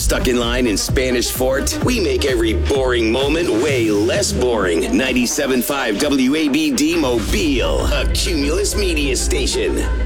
Stuck in line in Spanish Fort? We make every boring moment way less boring. 97.5 WABD Mobile, a Cumulus media station.